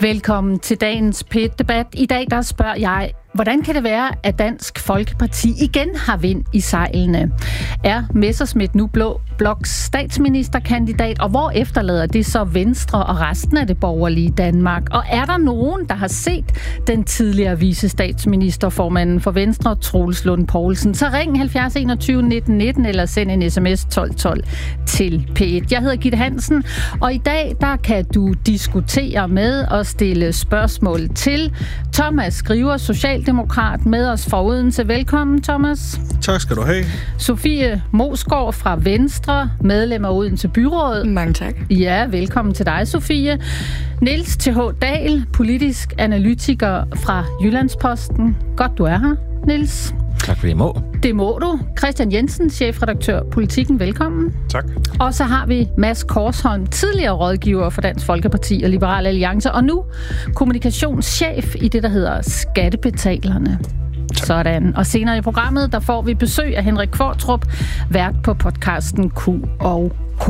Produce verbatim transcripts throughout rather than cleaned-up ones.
Velkommen til dagens P et-debat. I dag der spørger jeg, hvordan kan det være, at Dansk Folkeparti igen har vind i sejlene? Er Messerschmidt nu blå bloks statsministerkandidat, og hvor efterlader det så Venstre og resten af det borgerlige Danmark? Og er der nogen, der har set den tidligere vicestatsministerformanden for Venstre, Troels Lund Poulsen? Så ring halvfjerds enogtyve nitten nitten eller send en sms tolv tolv til P et. Jeg hedder Gitte Hansen, og i dag der kan du diskutere med og stille spørgsmål til. Thomas Skriver, socialdemokrat, med os fra Odense. Velkommen, Thomas. Tak skal du have. Sofie Mosgaard fra Venstre, medlem af Odense Byråd. Mange tak. Ja, velkommen til dig, Sofie. Niels T H Dahl, politisk analytiker fra Jyllandsposten. Godt, du er her, Niels. Tak for det, må. Det må du. Christian Jensen, chefredaktør Politikken. Velkommen. Tak. Og så har vi Mads Korsholm, tidligere rådgiver for Dansk Folkeparti og Liberal Alliance, og nu kommunikationschef i det, der hedder Skattebetalerne. Sådan. Og senere i programmet, der får vi besøg af Henrik Kvartrup, vært på podcasten Q og K.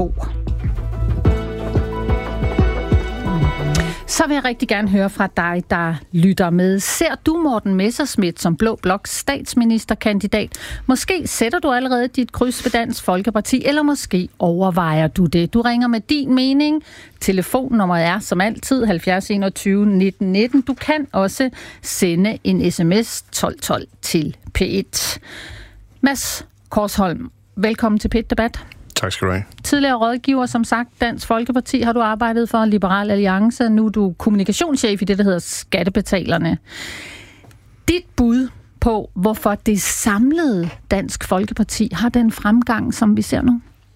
Så vil jeg rigtig gerne høre fra dig, der lytter med. Ser du Morten Messerschmidt som blå bloks statsministerkandidat? Måske sætter du allerede dit kryds ved Dansk Folkeparti, eller måske overvejer du det. Du ringer med din mening. Telefonnummeret er som altid halvfjerds enogtyve nitten nitten. Du kan også sende en sms tolv tolv til P et. Mads Korsholm, velkommen til P et-debat. Tak skal du have. Tidligere rådgiver, som sagt, Dansk Folkeparti har du arbejdet for, Liberal Alliance. Nu er du kommunikationschef i det, der hedder Skattebetalerne. Dit bud på, hvorfor det samlede Dansk Folkeparti har den fremgang, som vi ser nu?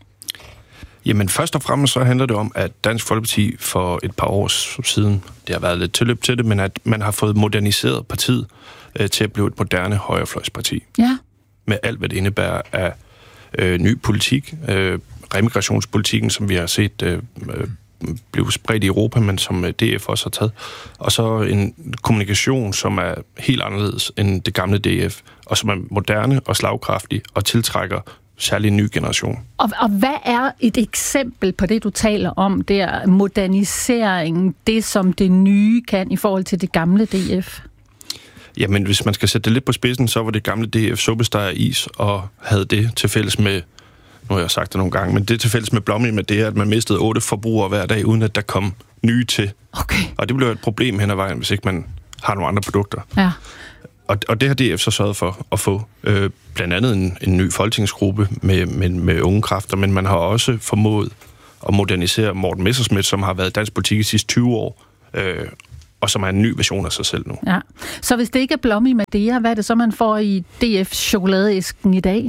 Jamen først og fremmest så handler det om, at Dansk Folkeparti for et par år siden, det har været lidt tilløb til det, men at man har fået moderniseret partiet øh, til at blive et moderne højrefløjsparti. Ja. Med alt, hvad det indebærer af øh, ny politik, øh, remigrationspolitikken, som vi har set øh, blive spredt i Europa, men som D F også har taget. Og så en kommunikation, som er helt anderledes end det gamle D F, og som er moderne og slagkraftig og tiltrækker særlig en ny generation. Og, og hvad er et eksempel på det, du taler om, der moderniseringen, det som det nye kan i forhold til det gamle D F? Jamen, hvis man skal sætte det lidt på spidsen, så var det gamle D F suppesteg is, og havde det til fælles med, nu har jeg sagt det nogle gange, men det til fælles med Blommy med det, at man mistede otte forbrugere hver dag, uden at der kom nye til. Okay. Og det blev et problem hen ad vejen, hvis ikke man har nogle andre produkter. Ja. Og, og det har D F så sørget for at få øh, blandt andet en, en ny folketingsgruppe med, med, med unge kræfter, men man har også formået at modernisere Morten Messerschmidt, som har været i dansk politik i sidste tyve år, øh, og som er en ny version af sig selv nu. Ja. Så hvis det ikke er Blommy med det, hvad er det så, man får i D F-chokoladeæsken i dag?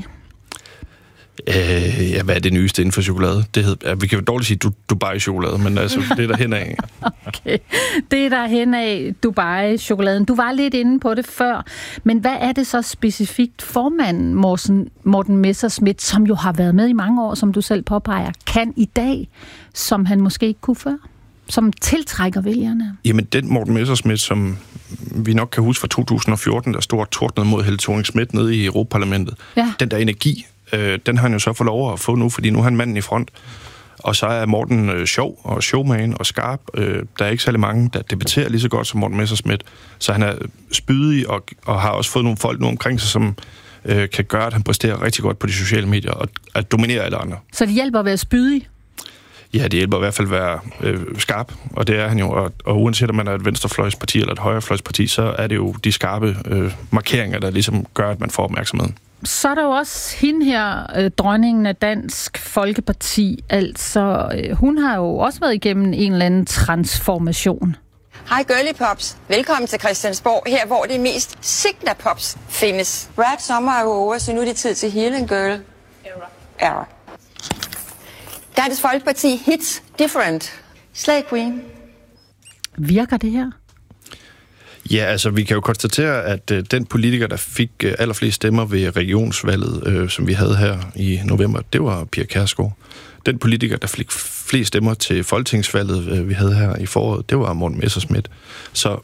Øh, ja, hvad er det nyeste inden for chokolade? Det hedder, vi kan jo dårligt sige du, Dubai-chokolade, men altså, det er der henad. Okay, det er der henad Dubai-chokoladen. Du var lidt inde på det før, men hvad er det så specifikt formanden Morten, Morten Messerschmidt, som jo har været med i mange år, som du selv påpeger, kan i dag, som han måske ikke kunne før? Som tiltrækker vælgerne? Jamen, den Morten Messerschmidt, som vi nok kan huske fra to tusind og fjorten, der stod og tordnede mod Helle Thorning-Schmidt nede i Europaparlamentet. Ja. Den der energi, øh, den har han jo så fået lov at få nu, fordi nu er han manden i front. Og så er Morten øh, sjov og showman og skarp. Øh, der er ikke særlig mange, der debatterer lige så godt som Morten Messerschmidt. Så han er spydig og, og har også fået nogle folk nu omkring sig, som øh, kan gøre, at han præsterer rigtig godt på de sociale medier og at dominere alle andre. Så det hjælper at være spydig? Ja, det hjælper i hvert fald at være øh, skarp, og det er han jo. Og, og uanset om man er et venstrefløjsparti eller et højrefløjsparti, så er det jo de skarpe øh, markeringer, der ligesom gør, at man får opmærksomhed. Så er der jo også hende her, øh, dronningen af Dansk Folkeparti. Altså, øh, hun har jo også været igennem en eller anden transformation. Hej girly pops. Velkommen til Christiansborg, her hvor det mest signa pops findes. Rap sommer er jo over, så nu er det tid til healing girl. Era. Era. Dansk Folkeparti hits different. Slay Queen. Virker det her? Ja, altså vi kan jo konstatere, at øh, den politiker, der fik øh, allerflest stemmer ved regionsvalget, øh, som vi havde her i november, det var Pia Kjærsgaard. Den politiker, der fik flest stemmer til folketingsvalget, øh, vi havde her i foråret, det var Morten Messerschmidt. Så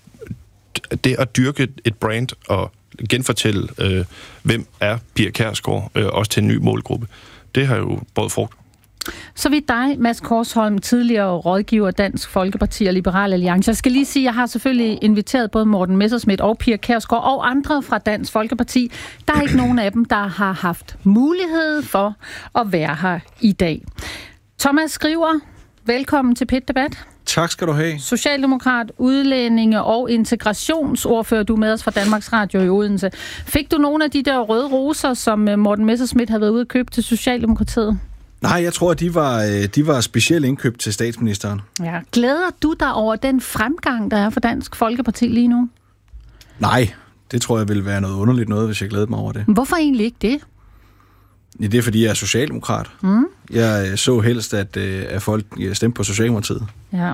det at dyrke et brand og genfortælle, øh, hvem er Pia Kjærsgaard, øh, også til en ny målgruppe, det har jo båret frugt. Så vidt dig, Mads Korsholm, tidligere rådgiver Dansk Folkeparti og Liberal Alliance. Jeg skal lige sige, at jeg har selvfølgelig inviteret både Morten Messerschmidt og Pia Kjærsgaard og andre fra Dansk Folkeparti. Der er ikke nogen af dem, der har haft mulighed for at være her i dag. Thomas Skriver, velkommen til P et Debat. Tak skal du have. Socialdemokrat, udlændinge og integrationsordfører, du er med os fra Danmarks Radio i Odense. Fik du nogle af de der røde roser, som Morten Messerschmidt havde været ude at købe til Socialdemokratiet? Nej, jeg tror, at de var, de var specielt indkøbt til statsministeren. Ja. Glæder du dig over den fremgang, der er for Dansk Folkeparti lige nu? Nej, det tror jeg ville være noget underligt noget, hvis jeg glæder mig over det. Hvorfor egentlig ikke det? Ja, det er, fordi jeg er socialdemokrat. Mm. Jeg så helst, at, at folk stemte på Socialdemokratiet. Ja.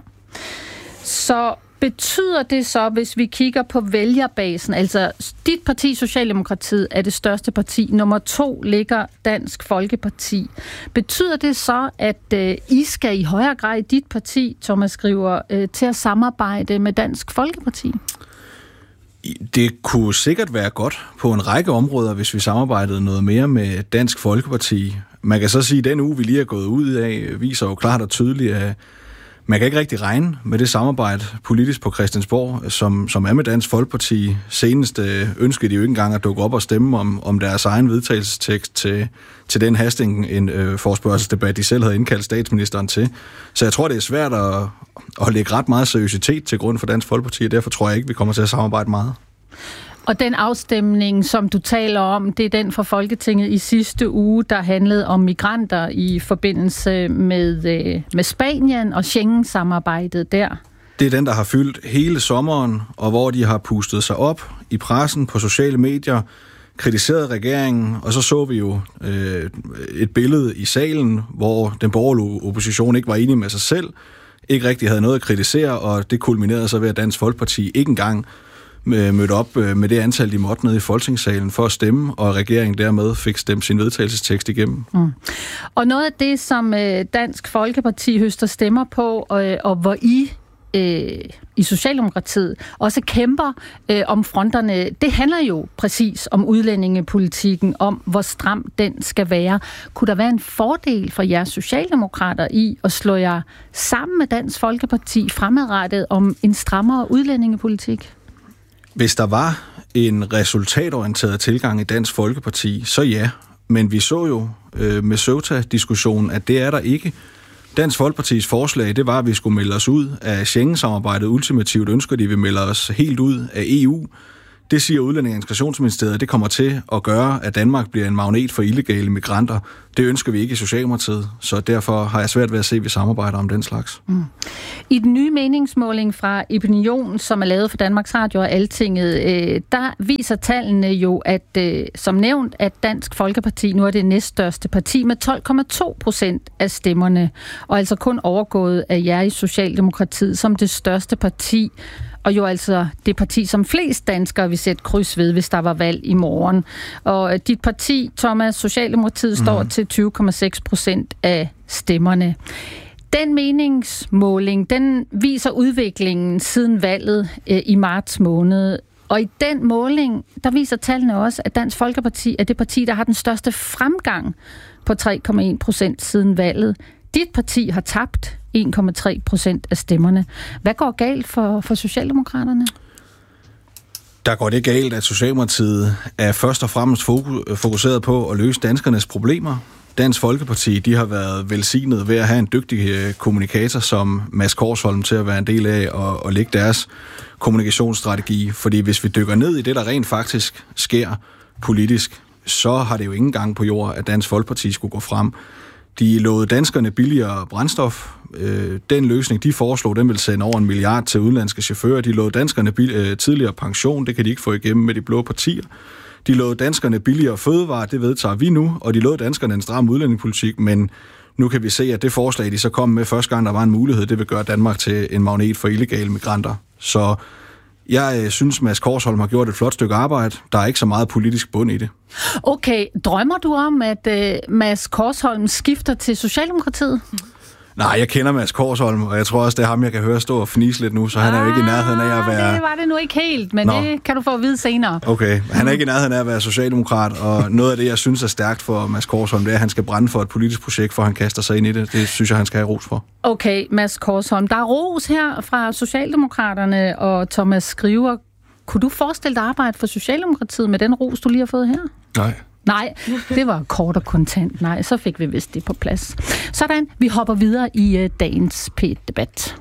Så betyder det så, hvis vi kigger på vælgerbasen, altså dit parti, Socialdemokratiet, er det største parti. Nummer to ligger Dansk Folkeparti. Betyder det så, at øh, I skal i højere grad i dit parti, Thomas Skriver, øh, til at samarbejde med Dansk Folkeparti? Det kunne sikkert være godt på en række områder, hvis vi samarbejdede noget mere med Dansk Folkeparti. Man kan så sige, at den uge, vi lige er gået ud af, viser jo klart og tydeligt, at man kan ikke rigtig regne med det samarbejde politisk på Christiansborg, som, som er med Dansk Folkeparti. Senest øh, ønskede de jo ikke engang at dukke op og stemme om, om deres egen vedtagelsestekst til, til den hasting, en øh, forespørgselsdebat, de selv havde indkaldt statsministeren til. Så jeg tror, det er svært at, at lægge ret meget seriøsitet til grund for Dansk Folkeparti, og derfor tror jeg ikke, vi kommer til at samarbejde meget. Og den afstemning, som du taler om, det er den fra Folketinget i sidste uge, der handlede om migranter i forbindelse med, med Spanien og Schengen-samarbejdet der. Det er den, der har fyldt hele sommeren, og hvor de har pustet sig op i pressen, på sociale medier, kritiseret regeringen, og så så vi jo øh, et billede i salen, hvor den borgerlige opposition ikke var enig med sig selv, ikke rigtig havde noget at kritisere, og det kulminerede så ved, at Dansk Folkeparti ikke engang mødte op med det antal, de måtte ned i Folketingssalen for at stemme, og regeringen dermed fik stemt sin vedtagelsestekst igennem. Mm. Og noget af det, som Dansk Folkeparti høster stemmer på, og, og hvor I øh, i Socialdemokratiet også kæmper øh, om fronterne, det handler jo præcis om udlændingepolitikken, om hvor stram den skal være. Kunne der være en fordel for jer socialdemokrater i at slå jer sammen med Dansk Folkeparti fremadrettet om en strammere udlændingepolitik? Hvis der var en resultatorienteret tilgang i Dansk Folkeparti, så ja. Men vi så jo øh, med Ceuta-diskussionen, at det er der ikke. Dansk Folkepartis forslag, det var, at vi skulle melde os ud af Schengen-samarbejdet. Ultimativt ønsker de, at vi melder os helt ud af E U. Det siger Udlændinge- og Integrationsministeriet, det kommer til at gøre, at Danmark bliver en magnet for illegale migranter. Det ønsker vi ikke i Socialdemokratiet, så derfor har jeg svært ved at se, at vi samarbejder om den slags. Mm. I den nye meningsmåling fra Opinion, som er lavet for Danmarks Radio og Altinget, øh, der viser tallene jo, at øh, som nævnt, at Dansk Folkeparti nu er det næststørste parti med tolv komma to procent af stemmerne, og altså kun overgået af jer i Socialdemokratiet som det største parti. Og jo altså det parti, som flest danskere vil sætte kryds ved, hvis der var valg i morgen. Og dit parti, Thomas, Socialdemokratiet, mm. står til tyve komma seks procent af stemmerne. Den meningsmåling, den viser udviklingen siden valget øh, i marts måned. Og i den måling, der viser tallene også, at Dansk Folkeparti er det parti, der har den største fremgang på tre komma en procent siden valget. Dit parti har tabt en komma tre procent af stemmerne. Hvad går galt for, for Socialdemokraterne? Der går det galt, at Socialdemokratiet er først og fremmest fokuseret på at løse danskernes problemer. Dansk Folkeparti, de har været velsignet ved at have en dygtig kommunikator som Mads Korsholm til at være en del af og, og lægge deres kommunikationsstrategi. Fordi hvis vi dykker ned i det, der rent faktisk sker politisk, så har det jo ingen gang på jord, at Dansk Folkeparti skulle gå frem. De lovede danskerne billigere brændstof. Den løsning, de foreslog, den vil sende over en milliard til udenlandske chauffører. De lovede danskerne bill- tidligere pension, det kan de ikke få igennem med de blå partier. De lovede danskerne billigere fødevarer, det vedtager vi nu, og de lovede danskerne en stram udlændingepolitik, men nu kan vi se, at det forslag, de så kom med første gang, der var en mulighed, det vil gøre Danmark til en magnet for illegale migranter. Så jeg synes, Mads Korsholm har gjort et flot stykke arbejde. Der er ikke så meget politisk bund i det. Okay, drømmer du om, at uh, Mads Korsholm skifter til Socialdemokratiet? Nej, jeg kender Mads Korsholm, og jeg tror også, det er ham, jeg kan høre stå og fnise lidt nu, så han er jo ikke i nærheden af at være... Det var det nu ikke helt, men Nå. Det kan du få at vide senere. Okay, han er ikke i nærheden af at være socialdemokrat, og noget af det, jeg synes er stærkt for Mads Korsholm, det er, at han skal brænde for et politisk projekt, for han kaster sig ind i det. Det synes jeg, han skal have ros for. Okay, Mads Korsholm. Der er ros her fra Socialdemokraterne og Thomas Skriver. Kunne du forestille dig at arbejde for Socialdemokratiet med den ros, du lige har fået her? Nej. Nej, det var kort og kontant. Nej, så fik vi vist det på plads. Sådan, vi hopper videre i uh, dagens P et-debat.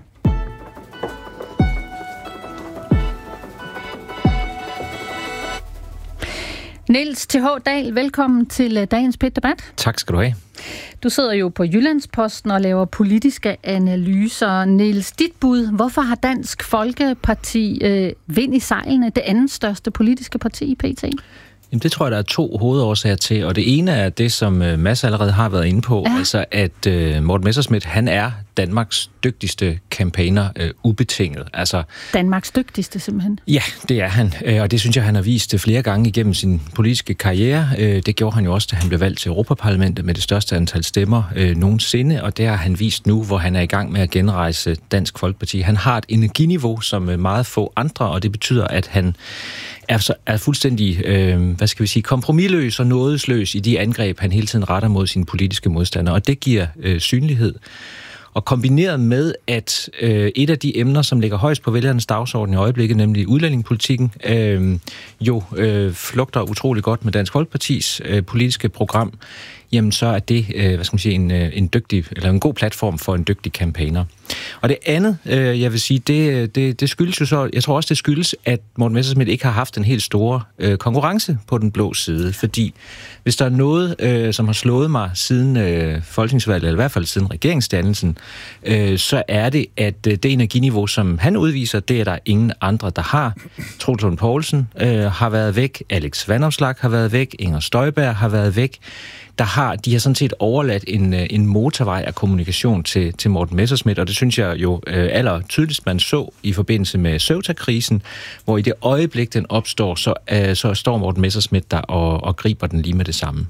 Niels T H. Dahl, velkommen til uh, dagens P et-debat. Tak skal du have. Du sidder jo på Jyllandsposten og laver politiske analyser. Niels, dit bud, hvorfor har Dansk Folkeparti øh, vind i sejlene, det andet største politiske parti i P T? Jamen, det tror jeg, der er to hovedårsager til, og det ene er det, som Mads allerede har været inde på, ja. altså at uh, Morten Messerschmidt, han er Danmarks dygtigste campaigner uh, ubetinget. Altså, Danmarks dygtigste, simpelthen? Ja, det er han, uh, og det synes jeg, han har vist flere gange igennem sin politiske karriere. Uh, det gjorde han jo også, da han blev valgt til Europaparlamentet med det største antal stemmer uh, nogensinde, og det har han vist nu, hvor han er i gang med at genrejse Dansk Folkeparti. Han har et energiniveau, som uh, meget få andre, og det betyder, at han er, så, er fuldstændig, øh, hvad skal vi sige, kompromisløs og nådesløs i de angreb, han hele tiden retter mod sine politiske modstandere, og det giver øh, synlighed. Og kombineret med, at øh, et af de emner, som ligger højst på vælgernes dagsorden i øjeblikket, nemlig udlændingepolitikken, øh, jo øh, flugter utrolig godt med Dansk Folkepartis øh, politiske program, jamen så er det, øh, hvad skal man sige, en, en dygtig, eller en god platform for en dygtig campaigner. Og det andet, øh, jeg vil sige, det, det, det skyldes jo så, jeg tror også, det skyldes, at Morten Messerschmidt ikke har haft en helt store øh, konkurrence på den blå side, fordi hvis der er noget, øh, som har slået mig siden øh, folketingsvalget, eller i hvert fald siden regeringsdannelsen, øh, så er det, at øh, det energiniveau, som han udviser, det er der ingen andre, der har. Troels Lund Poulsen øh, har været væk, Alex Vanopslagh har været væk, Inger Støjberg har været væk. Der har, de har sådan set overladt en, en motorvej af kommunikation til, til Morten Messerschmidt, og det synes jeg jo øh, aller tydeligst, man så i forbindelse med Ceuta-krisen, hvor i det øjeblik, den opstår, så, øh, så står Morten Messerschmidt der og, og griber den lige med det samme.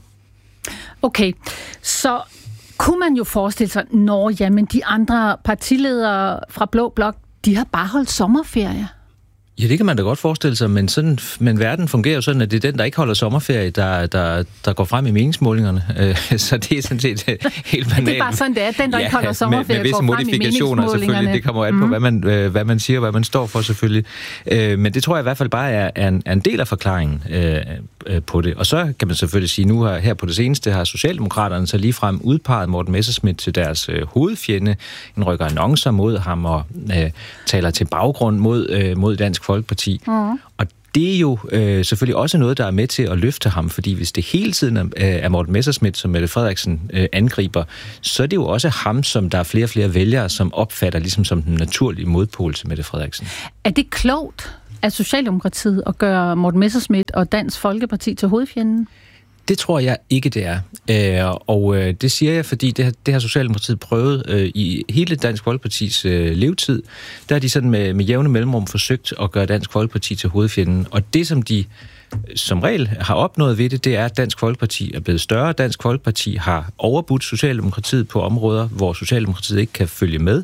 Okay, så kunne man jo forestille sig, når jamen, de andre partiledere fra Blå Blok, de har bare holdt sommerferie. Ja, det kan man da godt forestille sig, men, sådan, men verden fungerer jo sådan, at det er den, der ikke holder sommerferie, der, der, der går frem i meningsmålingerne. Så det er sådan set helt banalt. Det er bare sådan, det er. Den, der ja, ikke holder sommerferie, med, med går frem i meningsmålingerne. Det kommer an på, mm. hvad, man, hvad man siger, hvad man står for selvfølgelig. Men det tror jeg i hvert fald bare er, er, en, er en del af forklaringen øh, på det. Og så kan man selvfølgelig sige, nu her, her på det seneste har Socialdemokraterne så ligefrem udpeget Morten Messerschmidt til deres øh, hovedfjende. En rykker annoncer mod ham og øh, taler til baggrund mod, øh, mod Dansk Folkeparti. Mm. Og det er jo øh, selvfølgelig også noget, der er med til at løfte ham, fordi hvis det hele tiden er, er Morten Messerschmidt, som Mette Frederiksen øh, angriber, så er det jo også ham, som der er flere og flere vælgere, som opfatter ligesom som den naturlige modpol til Mette Frederiksen. Er det klogt af Socialdemokratiet at gøre Morten Messerschmidt og Dansk Folkeparti til hovedfjenden? Det tror jeg ikke, det er. Øh, og øh, det siger jeg, fordi det har, det har Socialdemokratiet prøvet øh, i hele Dansk Folkepartis øh, levetid. Der har de sådan med, med jævne mellemrum forsøgt at gøre Dansk Folkeparti til hovedfjenden. Og det, som de som regel har opnået ved det, det er, at Dansk Folkeparti er blevet større. Dansk Folkeparti har overbudt Socialdemokratiet på områder, hvor Socialdemokratiet ikke kan følge med.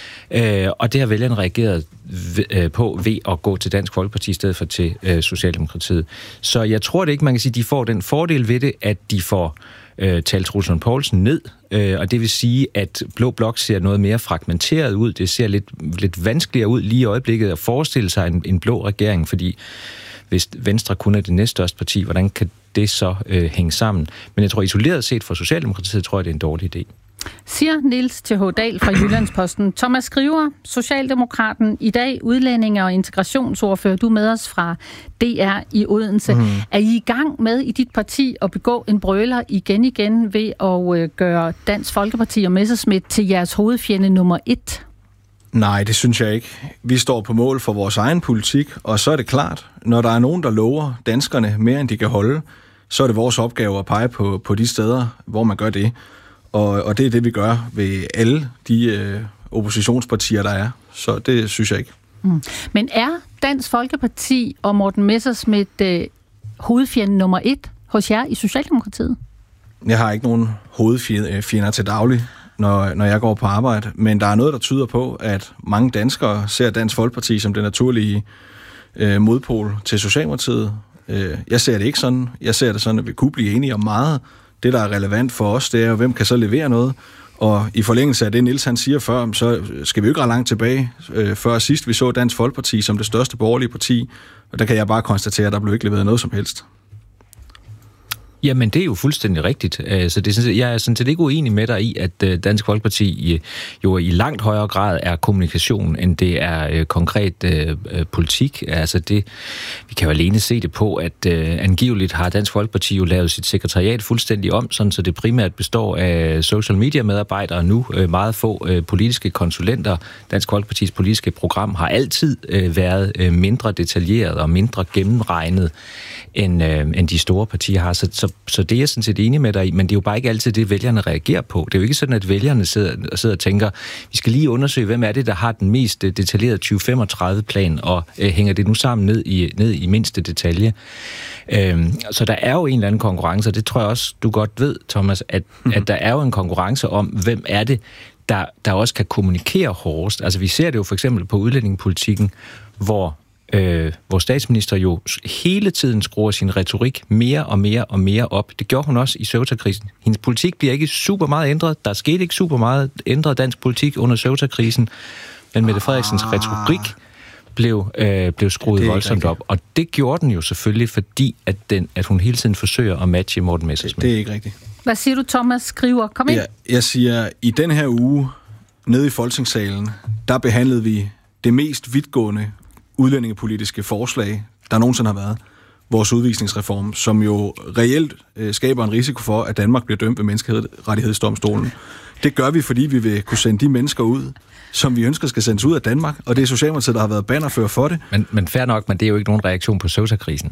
Øh, og det har vælgerne reageret v- øh, på ved at gå til Dansk Folkeparti i stedet for til øh, Socialdemokratiet. Så jeg tror det ikke, man kan sige, at de får den fordel ved det, at de får øh, talt Troels Lund Poulsen ned, øh, og det vil sige, at Blå Blok ser noget mere fragmenteret ud. Det ser lidt, lidt vanskeligere ud lige i øjeblikket at forestille sig en, en blå regering, fordi hvis Venstre kun er det næststørste parti, hvordan kan det så øh, hænge sammen? Men jeg tror isoleret set for Socialdemokratiet, tror jeg, det er en dårlig idé. Siger Niels T H. Dahl fra Jyllandsposten. Thomas Skriver, Socialdemokraten, i dag udlændinge- og integrationsordfører. Du er med os fra D R i Odense. Mm. Er I i gang med i dit parti at begå en brøler igen igen ved at øh, gøre Dansk Folkeparti og Messerschmidt til jeres hovedfjende nummer et? Nej, det synes jeg ikke. Vi står på mål for vores egen politik, og så er det klart, når der er nogen, der lover danskerne mere, end de kan holde, så er det vores opgave at pege på, på de steder, hvor man gør det. Og, og det er det, vi gør ved alle de øh, oppositionspartier, der er. Så det synes jeg ikke. Mm. Men er Dansk Folkeparti og Morten Messerschmidt øh, hovedfjende nummer et hos jer i Socialdemokratiet? Jeg har ikke nogen hovedfjender til daglig. når, når jeg går på arbejde. Men der er noget, der tyder på, at mange danskere ser Dansk Folkeparti som den naturlige øh, modpol til Socialdemokratiet. Øh, jeg ser det ikke sådan. Jeg ser det sådan, at vi kunne blive enige om meget. Det, der er relevant for os, det er, hvem kan så levere noget. Og i forlængelse af det, Niels han siger før, så skal vi jo ikke ret langt tilbage. Øh, før sidst vi så Dansk Folkeparti som det største borgerlige parti, og der kan jeg bare konstatere, at der blev ikke leveret noget som helst. Jamen, det er jo fuldstændig rigtigt. Så det er sådan, jeg er sådan set ikke uenig med dig i, at Dansk Folkeparti jo i langt højere grad er kommunikation, end det er konkret øh, politik. Altså det, vi kan jo alene se det på, at øh, angiveligt har Dansk Folkeparti jo lavet sit sekretariat fuldstændig om, sådan så det primært består af social media medarbejdere nu, øh, meget få øh, politiske konsulenter. Dansk Folkepartis politiske program har altid øh, været øh, mindre detaljeret og mindre gennemregnet, end, øh, end de store partier har. Så, så Så det er jeg sådan set enig med dig i, men det er jo bare ikke altid det, vælgerne reagerer på. Det er jo ikke sådan, at vælgerne sidder, sidder og tænker, vi skal lige undersøge, hvem er det, der har den mest detaljerede tyve femogtredive-plan, og øh, hænger det nu sammen ned i, ned i mindste detalje. Øhm, så der er jo en eller anden konkurrence, og det tror jeg også, du godt ved, Thomas, at, mm-hmm. at der er jo en konkurrence om, hvem er det, der, der også kan kommunikere hårdest. Altså vi ser det jo for eksempel på udlændingepolitikken, hvor Øh, hvor statsminister jo hele tiden skruer sin retorik mere og mere og mere op. Det gjorde hun også i Ceuta-krisen. Hendes politik bliver ikke super meget ændret. Der skete ikke super meget ændret dansk politik under Ceuta-krisen, men Mette Frederiksens ah. retorik blev, øh, blev skruet voldsomt op. Og det gjorde den jo selvfølgelig, fordi at, den, at hun hele tiden forsøger at matche Morten Messerschmidt. Det er ikke rigtigt. Hvad siger du, Thomas Skriver? Kom ind. Ja, jeg siger, i den her uge, nede i Folketingssalen, der behandlede vi det mest vidtgående udlændingepolitiske forslag, der nogensinde har været, vores udvisningsreform, som jo reelt øh, skaber en risiko for, at Danmark bliver dømt ved menneskerettighedsdomstolen. Det gør vi, fordi vi vil kunne sende de mennesker ud, som vi ønsker skal sendes ud af Danmark, og det er Socialdemokratiet, der har været bannerfører for det. Men, men fair nok, men det er jo ikke nogen reaktion på Ceuta-krisen.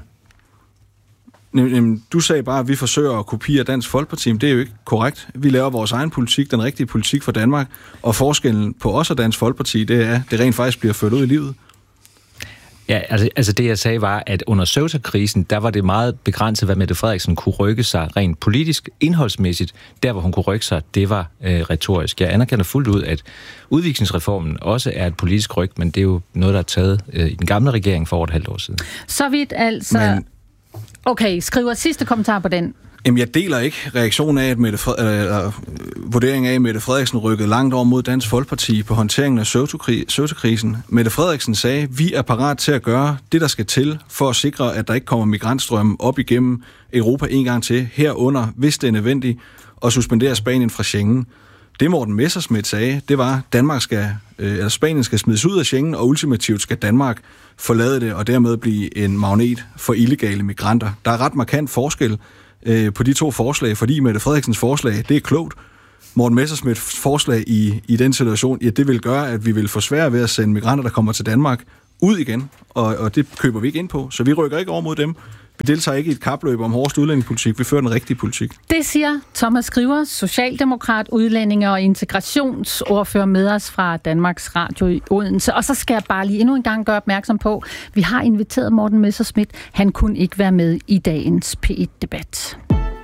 Du sagde bare, at vi forsøger at kopiere Dansk Folkeparti, men det er jo ikke korrekt. Vi laver vores egen politik, den rigtige politik for Danmark, og forskellen på os og Dansk Folkeparti, det er, at det rent faktisk bliver ført ud i livet. Ja, altså, altså det jeg sagde var, at under Ceuta-krisen, der var det meget begrænset, hvad Mette Frederiksen kunne rykke sig rent politisk, indholdsmæssigt. Der, hvor hun kunne rykke sig, det var øh, retorisk. Jeg anerkender fuldt ud, at udviklingsreformen også er et politisk ryg, men det er jo noget, der er taget øh, i den gamle regering for over et halvt år siden. Så vidt altså... Men... Okay, skriver sidste kommentar på den. Jamen, jeg deler ikke reaktionen af, at Mette Fred- eller, vurderingen af, at Mette Frederiksen rykkede langt over mod Dansk Folkeparti på håndteringen af Ceuta-krisen. Mette Frederiksen sagde, at vi er parat til at gøre det, der skal til, for at sikre, at der ikke kommer migrantstrømme op igennem Europa en gang til, herunder, hvis det er nødvendigt, at suspendere Spanien fra Schengen. Det Morten Messerschmidt sagde, det var, at Danmark skal, eller Spanien skal smides ud af Schengen, og ultimativt skal Danmark forlade det, og dermed blive en magnet for illegale migranter. Der er ret markant forskel på de to forslag, fordi Mette Frederiksens forslag, det er klogt. Morten Messerschmidts forslag i, i den situation, ja, det vil gøre, at vi vil få svært ved at sende migranter, der kommer til Danmark, ud igen, og, og det køber vi ikke ind på. Så vi rykker ikke over mod dem. Vi deltager ikke i et kapløb om hårdest udlændingepolitik. Vi fører den rigtige politik. Det siger Thomas Skriver, socialdemokrat, udlændinge- og integrationsordfører med os fra Danmarks Radio i Odense. Og så skal jeg bare lige endnu en gang gøre opmærksom på, vi har inviteret Morten Messerschmidt. Han kunne ikke være med i dagens P et-debat.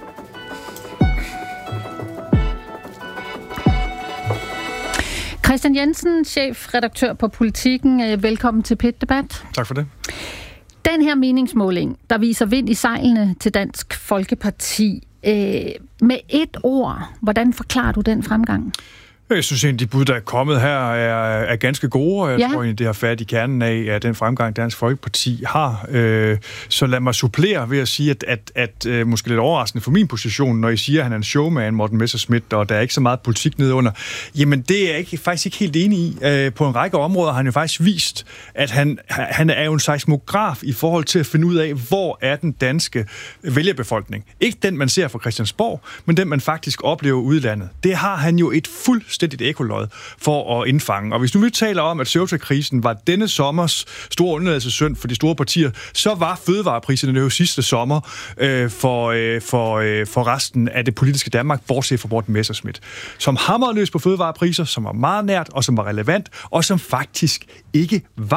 Christian Jensen, chefredaktør på Politiken. Velkommen til P et-debat. Tak for det. Den her meningsmåling, der viser vind i sejlene til Dansk Folkeparti. Øh, med et ord, hvordan forklarer du den fremgang? Jeg synes egentlig, de bud, der er kommet her, er, er ganske gode, og jeg ja. tror egentlig, det har fat i kernen af, af den fremgang, Dansk Folkeparti har. Øh, så lad mig supplere ved at sige, at, at, at øh, måske lidt overraskende for min position, når I siger, at han er en showman, Morten Messerschmidt, og der er ikke så meget politik nedunder. Jamen, det er jeg ikke, faktisk ikke helt enig i. Øh, på en række områder har han jo faktisk vist, at han, han er jo en seismograf i forhold til at finde ud af, hvor er den danske vælgerbefolkning. Ikke den, man ser fra Christiansborg, men den, man faktisk oplever ude i landet. Det har han jo et fuldstændigt ekkolod for at indfange. Og hvis nu vi taler om, at Ceuta-krisen var denne sommers store undladelsessynd for de store partier, så var fødevarepriserne jo sidste sommer øh, for, øh, for, øh, for resten af det politiske Danmark, bortset fra Morten Messerschmidt, som hamrede løs på fødevarepriser, som var meget nært, og som var relevant, og som faktisk ikke var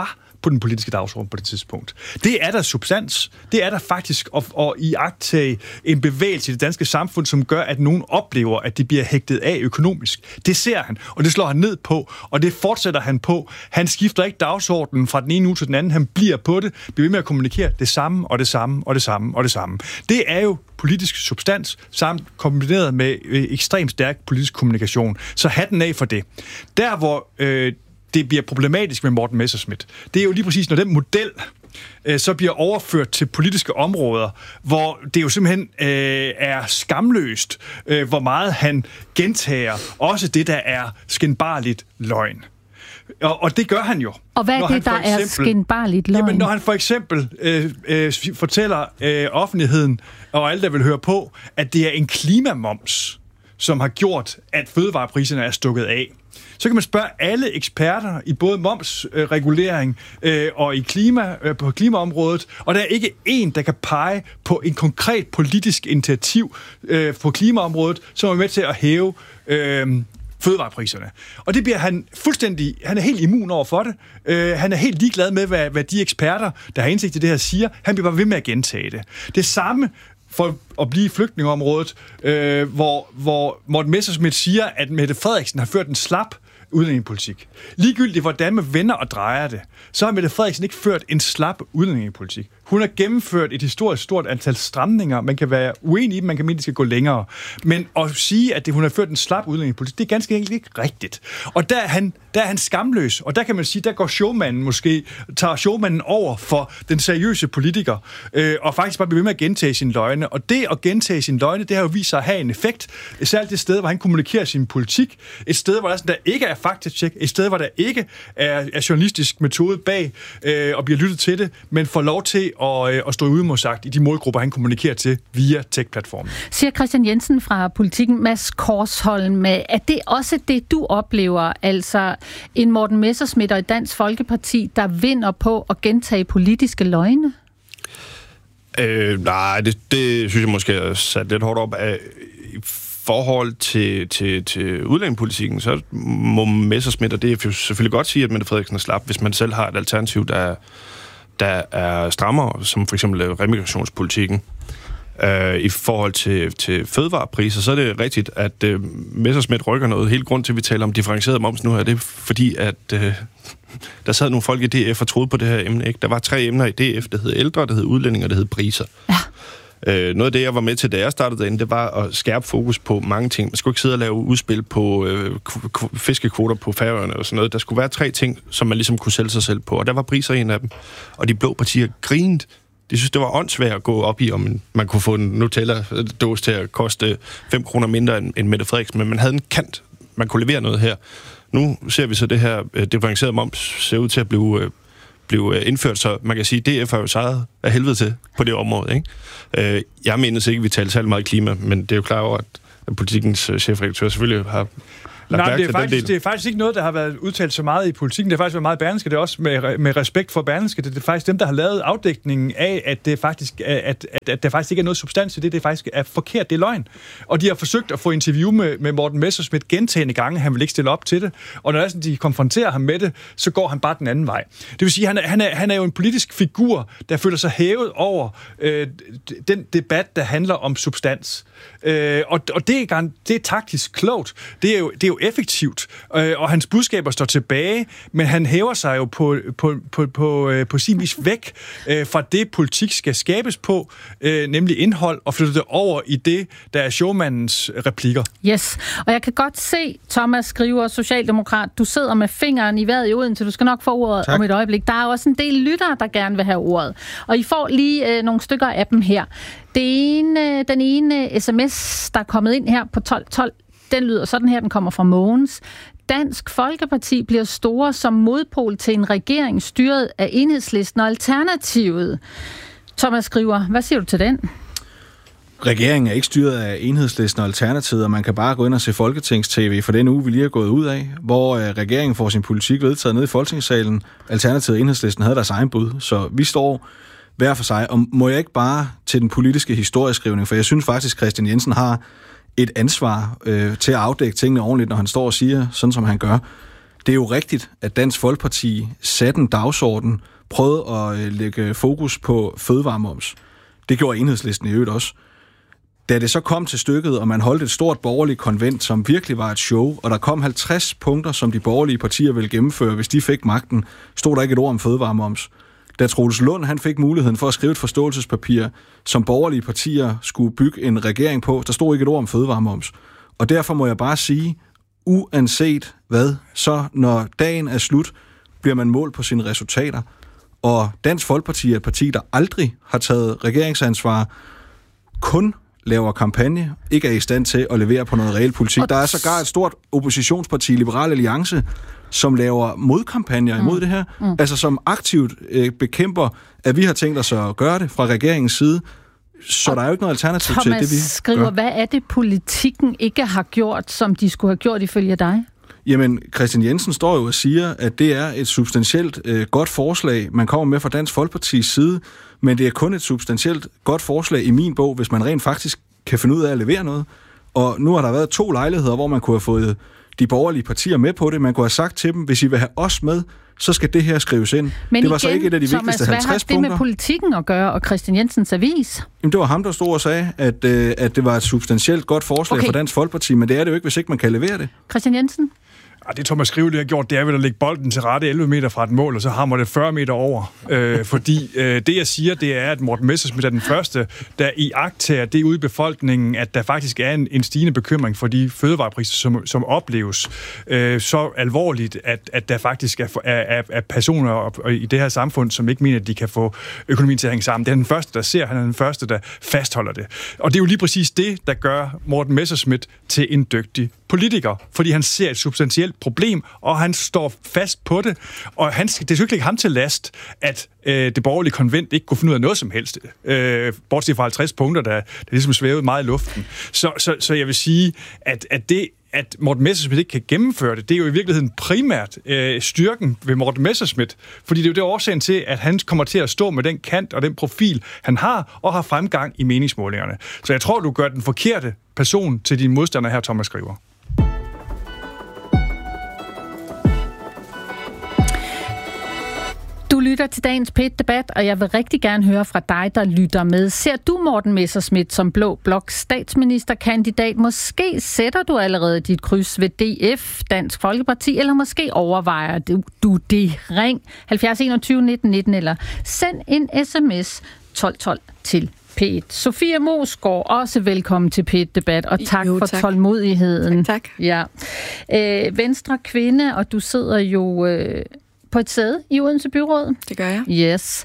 på den politiske dagsorden på det tidspunkt. Det er der substans. Det er der faktisk at, at iagttage en bevægelse i det danske samfund, som gør, at nogen oplever, at de bliver hægtet af økonomisk. Det ser han, og det slår han ned på, og det fortsætter han på. Han skifter ikke dagsordenen fra den ene uge til den anden. Han bliver på det, bliver ved med at kommunikere det samme, og det samme, og det samme, og det samme. Det er jo politisk substans, samt kombineret med øh, ekstremt stærk politisk kommunikation. Så hatten af for det. Der, hvor øh, det bliver problematisk med Morten Messerschmidt, det er jo lige præcis, når den model øh, så bliver overført til politiske områder, hvor det jo simpelthen øh, er skamløst, øh, hvor meget han gentager også det, der er skinbarligt løgn. Og, og det gør han jo. Og hvad er det, der eksempel, er skinbarligt løgn? Jamen, når han for eksempel øh, øh, fortæller øh, offentligheden, og alle, der vil høre på, at det er en klimamoms, som har gjort, at fødevarepriserne er stukket af. Så kan man spørge alle eksperter i både momsregulering øh, og i klima, øh, på klimaområdet, og der er ikke én, der kan pege på en konkret politisk initiativ øh, på klimaområdet, som er med til at hæve øh, fødevarepriserne. Og det bliver han fuldstændig, han er helt immun over for det. Øh, han er helt ligeglad med, hvad, hvad de eksperter, der har indsigt i det her, siger. Han bliver bare ved med at gentage det. Det samme for at blive i flygtningeområdet, øh, hvor, hvor Morten Messerschmidt siger, at Mette Frederiksen har ført en slap udlændingepolitik. Ligegyldigt hvordan man vender og drejer det, så har Mette Frederiksen ikke ført en slap udlændingepolitik. Hun har gennemført et historisk stort antal stramninger. Man kan være uenig i dem, man kan mene, at de skal gå længere. Men at sige, at det, hun har ført en slap udlændingepolitik, det er ganske enkelt ikke rigtigt. Og der er han, der er han skamløs. Og der kan man sige, der går showmanden måske, tager showmanden over for den seriøse politiker, øh, og faktisk bare bliver ved med at gentage sine løgne. Og det at gentage sine løgne, det har jo vist sig at have en effekt. Særligt det sted, hvor han kommunikerer sin politik. Et sted, hvor der, sådan, der ikke er faktatjek. Et sted, hvor der ikke er, er journalistisk metode bag, øh, og bliver lyttet til det, men får lov til Og, og stå uimodsagt i de målgrupper, han kommunikerer til via tech-platformen. Siger Christian Jensen fra Politikken. Mads Korsholm, er det også det, du oplever? Altså en Morten Messerschmidt og et Dansk Folkeparti, der vinder på at gentage politiske løgne? Øh, nej, det, det synes jeg måske er sat lidt hårdt op af. I forhold til, til, til udlændingepolitikken, så må Messerschmidt, og det er selvfølgelig godt sige, at Mette Frederiksen er slap, hvis man selv har et alternativ, der der er strammere, som for eksempel remigrationspolitikken. Øh, I forhold til, til fødevarepriser, så er det rigtigt, at øh, Messerschmidt rykker noget. Hele grund til, at vi taler om differentieret moms nu her, det er fordi, at øh, der sad nogle folk i D F og troede på det her emne. Ikke? Der var tre emner i D F, der hed ældre, der hed udlænding, og der hed priser. Ja. Øh, noget af det, jeg var med til, da jeg startede derinde, det var at skærpe fokus på mange ting. Man skulle ikke sidde og lave udspil på øh, fiskekvoter på Færøerne og sådan noget. Der skulle være tre ting, som man ligesom kunne sælge sig selv på, og der var priser en af dem. Og de blå partier grinede. De synes, det var åndssvært at gå op i, om man kunne få en Nutella-dåse til at koste fem kroner mindre end, end Mette Frederiksen, men man havde en kant. Man kunne levere noget her. Nu ser vi så det her øh, differentieret moms ser ud til at blive... Øh, blive indført, så man kan sige, at D F har jo sejret af helvede til på det område. Ikke? Jeg mener ikke, at vi taler særlig meget klima, men det er jo klart over, at politikens chefredaktør selvfølgelig har lagt Nej, det er, faktisk, del. det er faktisk ikke noget, der har været udtalt så meget i politikken. Det har faktisk været meget Berlingske. Det er også med, med respekt for Berlingske. Det er faktisk dem, der har lavet afdækningen af, at det faktisk, at, at, at der faktisk ikke er noget substans i det. Det er faktisk er forkert. Det er løgn. Og de har forsøgt at få interview med, med Morten Messerschmidt gentagende gange. Han vil ikke stille op til det. Og når de konfronterer ham med det, så går han bare den anden vej. Det vil sige, at han er, han er, han er jo en politisk figur, der føler sig hævet over øh, den debat, der handler om substans. Øh, og, og det er, det er taktisk klogt. Det er jo, det er jo effektivt, øh, og hans budskaber står tilbage, men han hæver sig jo på, på, på, på, øh, på sin vis væk øh, fra det, politik skal skabes på, øh, nemlig indhold, og flytte det over i det, der er showmandens replikker. Yes, og jeg kan godt se, Thomas Skriver, socialdemokrat, du sidder med fingeren i vejret i Odense, du skal nok få ordet tak. Om et øjeblik. Der er også en del lyttere, der gerne vil have ordet, og I får lige øh, nogle stykker af dem her. Det ene, den ene sms, der er kommet ind her på tolv tolv, den lyder sådan her, den kommer fra Mogens. Dansk Folkeparti bliver store som modpol til en regering styret af Enhedslisten og Alternativet. Thomas Skriver, hvad siger du til den? Regeringen er ikke styret af Enhedslisten og Alternativet, og man kan bare gå ind og se Folketings-tv for den uge, vi lige er gået ud af, hvor regeringen får sin politik vedtaget ned i Folketingssalen. Alternativet og Enhedslisten havde deres egen bud, så vi står hver for sig. Og må jeg ikke bare til den politiske historieskrivning, for jeg synes faktisk, Christian Jensen har et ansvar øh, til at afdække tingene ordentligt, når han står og siger, sådan som han gør. Det er jo rigtigt, at Dansk Folkeparti satte en dagsorden, prøvede at øh, lægge fokus på fødevaremoms. Det gjorde Enhedslisten i øvrigt også. Da det så kom til stykket, og man holdt et stort borgerligt konvent, som virkelig var et show, og der kom halvtreds punkter, som de borgerlige partier ville gennemføre, hvis de fik magten, stod der ikke et ord om fødevaremoms. Da Troels Lund han fik muligheden for at skrive et forståelsespapir, som borgerlige partier skulle bygge en regering på, der stod ikke et ord om fødevaremoms. Og derfor må jeg bare sige, uanset hvad, så når dagen er slut, bliver man målt på sine resultater. Og Dansk Folkeparti er et parti, der aldrig har taget regeringsansvar, kun laver kampagne, ikke er i stand til at levere på noget reel politik. Der er sågar et stort oppositionsparti, Liberal Alliance, som laver modkampagner mm. imod det her, mm. altså som aktivt øh, bekæmper, at vi har tænkt os at gøre det fra regeringens side. Så og der er jo ikke noget alternativ Thomas til det, vi skriver, gør. Hvad er det, politikken ikke har gjort, som de skulle have gjort ifølge dig? Jamen, Christian Jensen står jo og siger, at det er et substantielt øh, godt forslag, man kommer med fra Dansk Folkepartis side, men det er kun et substantielt godt forslag i min bog, hvis man rent faktisk kan finde ud af at levere noget. Og nu har der været to lejligheder, hvor man kunne have fået de borgerlige partier med på det. Man kunne have sagt til dem, hvis I vil have os med, så skal det her skrives ind. Men det var igen, så ikke et af de Thomas, vigtigste halvtreds punkter. Hvad har det med politikken at gøre, og Christian Jensens avis? Jamen, det var ham, der stod og sagde, at, øh, at det var et substantielt godt forslag okay. for Dansk Folkeparti, men det er det jo ikke, hvis ikke man kan levere det. Christian Jensen? Det Thomas Skrive har gjort, det er vel at lægge bolden til rette elleve meter fra et mål, og så hammer det fyrre meter over. Øh, fordi øh, det, jeg siger, det er, at Morten Messerschmidt er den første, der i iagttager det ude i befolkningen, at der faktisk er en, en stigende bekymring for de fødevarepriser, som, som opleves øh, så alvorligt, at, at der faktisk er, er, er personer i det her samfund, som ikke mener, at de kan få økonomien til at hænge sammen. Det er den første, der ser, han er den første, der fastholder det. Og det er jo lige præcis det, der gør Morten Messerschmidt til en dygtig politiker, fordi han ser et substantielt problem, og han står fast på det, og han, det er jo ikke ham til last, at øh, det borgerlige konvent ikke kunne finde ud af noget som helst, øh, bortset fra halvtreds punkter, der, der ligesom svævede meget i luften. Så, så, så jeg vil sige, at, at det at Morten Messerschmidt ikke kan gennemføre det, det er jo i virkeligheden primært øh, styrken ved Morten Messerschmidt, fordi det er jo det årsagen til, at han kommer til at stå med den kant og den profil, han har, og har fremgang i meningsmålingerne. Så jeg tror, du gør den forkerte person til din modstander her, Thomas Skriver. Du lytter til dagens P et-debat, og jeg vil rigtig gerne høre fra dig, der lytter med. Ser du Morten Messerschmidt som blå blok statsministerkandidat? Måske sætter du allerede dit kryds ved D F, Dansk Folkeparti, eller måske overvejer du, du det. Ring halvfjerds enogtyve nitten nitten, eller send en sms tolv tolv til P et. Sofie Moesgaard, også velkommen til P et-debat, og tak jo, for tak. tålmodigheden. Tak, tak. Ja. Øh, Venstre kvinde, og du sidder jo øh, på et sæde i Odense Byråd. Det gør jeg. Yes.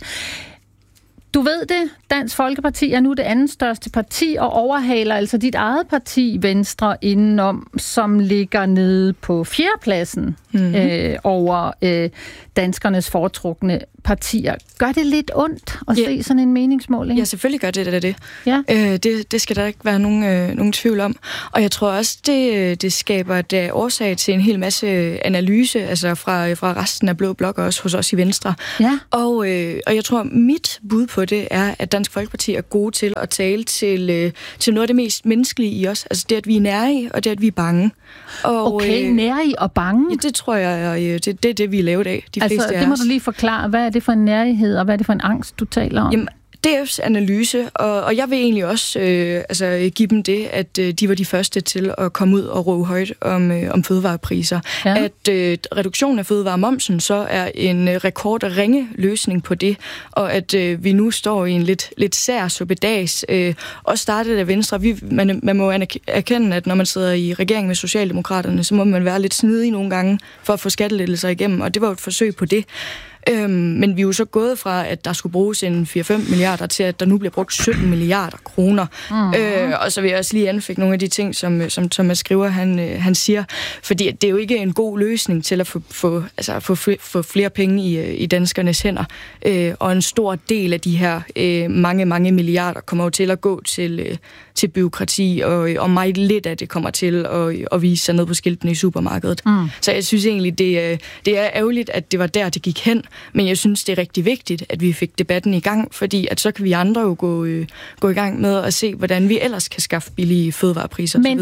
Du ved det, Dansk Folkeparti er nu det andet største parti, og overhaler altså dit eget parti, Venstre, indenom, som ligger nede på fjerdepladsen mm-hmm. øh, over øh, danskernes foretrukne partier. Gør det lidt ondt at ja. se sådan en meningsmåling? Ja, selvfølgelig gør det det. det. Ja. Øh, det, det skal der ikke være nogen, øh, nogen tvivl om. Og jeg tror også, det, det skaber et øh, årsag til en hel masse analyse, altså fra, fra resten af Blå Blok, også hos os i Venstre. Ja. Og, øh, og jeg tror, mit bud på det er, at Dansk Folkeparti er gode til at tale til, øh, til noget af det mest menneskelige i os. Altså det, at vi er nærige, og det, at vi er bange. Og, okay, øh, nærige og bange? Ja, det tror jeg, øh, det, det er det, vi er lavet af. De altså, fleste af det må os. du lige forklare. Hvad er det for en nærighed, og hvad er det for en angst, du taler om? Jamen, D F's analyse, og, og jeg vil egentlig også øh, altså, give dem det, at øh, de var de første til at komme ud og råbe højt om, øh, om fødevarepriser. Ja. At øh, reduktionen af fødevaremomsen så er en øh, rekordringe løsning på det, og at øh, vi nu står i en lidt, lidt sær suppedags, øh, og startet af Venstre. Vi, man, man må erkende, at når man sidder i regering med Socialdemokraterne, så må man være lidt snidig nogle gange for at få skattelettelser igennem, og det var jo et forsøg på det. Øhm, men vi er jo så gået fra, at der skulle bruges en fire til fem milliarder, til at der nu bliver brugt sytten milliarder kroner. Mm. Øh, og så vil jeg også lige anfægte nogle af de ting, som, som Thomas Skriver, han, øh, han siger. Fordi det er jo ikke en god løsning til at få, få, altså, få, få flere penge i, i danskernes hænder. Øh, og en stor del af de her øh, mange, mange milliarder kommer jo til at gå til, øh, til byråkrati, og, og meget lidt af det kommer til at, at vise sig ned på skiltene i supermarkedet. Mm. Så jeg synes egentlig, det, det er ærgerligt, at det var der, det gik hen. Men jeg synes, det er rigtig vigtigt, at vi fik debatten i gang, fordi at så kan vi andre jo gå, øh, gå i gang med at se, hvordan vi ellers kan skaffe billige fødevarepriser Men osv.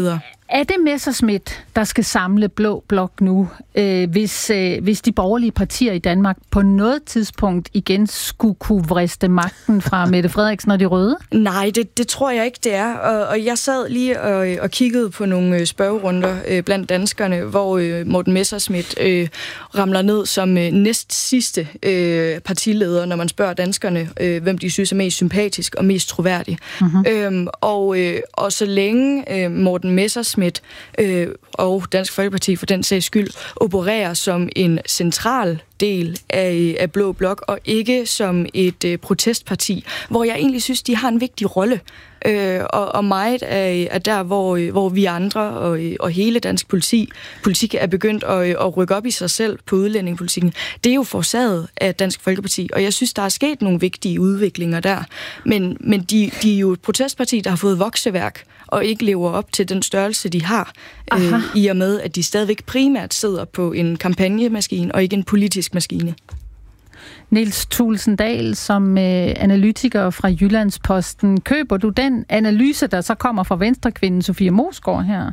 Er det Messerschmidt, der skal samle blå blok nu, øh, hvis, øh, hvis de borgerlige partier i Danmark på noget tidspunkt igen skulle kunne vriste magten fra Mette Frederiksen og de røde? Nej, det, det tror jeg ikke, det er. Og, og jeg sad lige og, og kiggede på nogle spørgerunder øh, blandt danskerne, hvor øh, Morten Messerschmidt øh, ramler ned som øh, næst sidste øh, partileder, når man spørger danskerne, øh, hvem de synes er mest sympatisk og mest troværdig. Mm-hmm. Øhm, og, øh, og så længe øh, Morten Messerschmidt øh, og Dansk Folkeparti for den sags skyld opererer som en central del af, af Blå Blok, og ikke som et øh, protestparti, hvor jeg egentlig synes, de har en vigtig rolle. Øh, og, og meget af, af der, hvor, hvor vi andre og, og hele dansk politi, politik er begyndt at, at rykke op i sig selv på udlændingepolitikken, det er jo forsaget af Dansk Folkeparti, og jeg synes, der er sket nogle vigtige udviklinger der. Men, men de, de er jo et protestparti, der har fået vokseværk, og ikke lever op til den størrelse, de har, øh, i og med, at de stadigvæk primært sidder på en kampagnemaskine, og ikke en politisk maskine. Niels Thulesen Dahl, som øh, analytiker fra Jyllandsposten, køber du den analyse, der så kommer fra venstrekvinden Sofie Moesgaard her?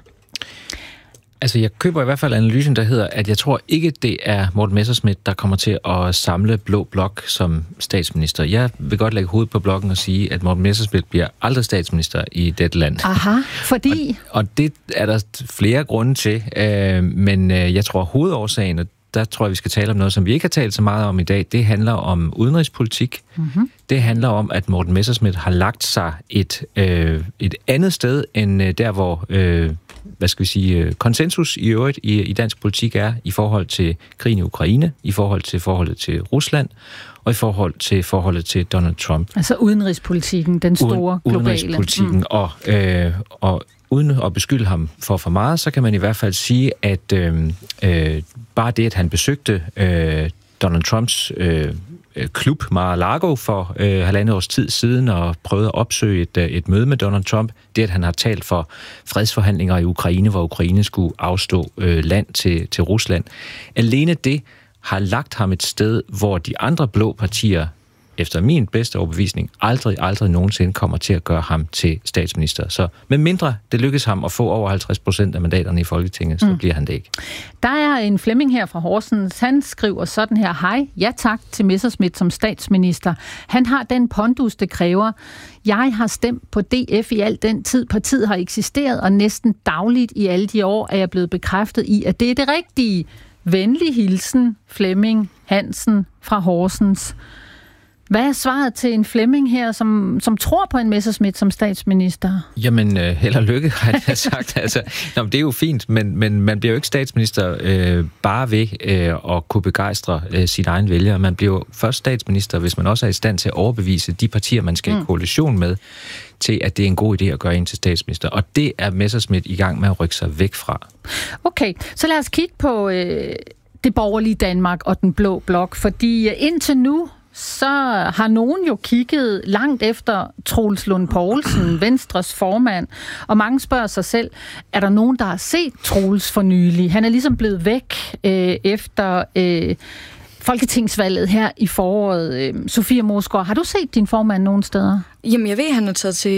Altså, jeg køber i hvert fald analysen, der hedder, at jeg tror ikke, det er Morten Messerschmidt, der kommer til at samle Blå Blok som statsminister. Jeg vil godt lægge hovedet på blokken og sige, at Morten Messerschmidt bliver aldrig statsminister i dette land. Aha, fordi? Og, og det er der flere grunde til, øh, men øh, jeg tror, hovedårsagen, og der tror jeg, vi skal tale om noget, som vi ikke har talt så meget om i dag, det handler om udenrigspolitik. Mm-hmm. Det handler om, at Morten Messerschmidt har lagt sig et, øh, et andet sted, end øh, der, hvor øh, hvad skal vi sige, konsensus i øvrigt i, i dansk politik er i forhold til krigen i Ukraine, i forhold til forholdet til Rusland, og i forhold til forholdet til Donald Trump. Altså udenrigspolitikken, den store Uden, globale. Udenrigspolitikken, mm. og, øh, og uden at beskylde ham for for meget, så kan man i hvert fald sige, at øh, øh, bare det, at han besøgte øh, Donald Trumps øh, klub Mar-a-Lago for øh, halvandet års tid siden og prøvede at opsøge et, et møde med Donald Trump, det, at han har talt for fredsforhandlinger i Ukraine, hvor Ukraine skulle afstå øh, land til, til Rusland. Alene det har lagt ham et sted, hvor de andre blå partier, efter min bedste overbevisning, aldrig, aldrig nogensinde kommer til at gøre ham til statsminister. Så med mindre det lykkes ham at få over halvtreds procent af mandaterne i Folketinget, så mm. bliver han det ikke. Der er en Flemming her fra Horsens. Han skriver sådan her: hej, ja tak til Messerschmidt som statsminister. Han har den pondus, det kræver. Jeg har stemt på D F i al den tid, partiet har eksisteret, og næsten dagligt i alle de år er jeg blevet bekræftet i, at det er det rigtige. Venlig hilsen, Flemming Hansen fra Horsens. Hvad er svaret til en Flemming her, som, som tror på en Messerschmidt som statsminister? Jamen, øh, held og lykke, har jeg sagt. Altså, nå, det er jo fint, men, men man bliver jo ikke statsminister øh, bare ved øh, at kunne begejstre øh, sine egne vælgere. Man bliver jo først statsminister, hvis man også er i stand til at overbevise de partier, man skal mm. i koalition med, til at det er en god idé at gøre en til statsminister. Og det er Messerschmidt i gang med at rykke sig væk fra. Okay, så lad os kigge på øh, det borgerlige Danmark og den blå blok, fordi indtil nu så har nogen jo kigget langt efter Troels Lund Poulsen, Venstres formand, og mange spørger sig selv, er der nogen, der har set Troels for nylig? Han er ligesom blevet væk øh, efter øh, folketingsvalget her i foråret. Sofie Moesgaard, har du set din formand nogen steder? Jamen, jeg ved, at han er taget til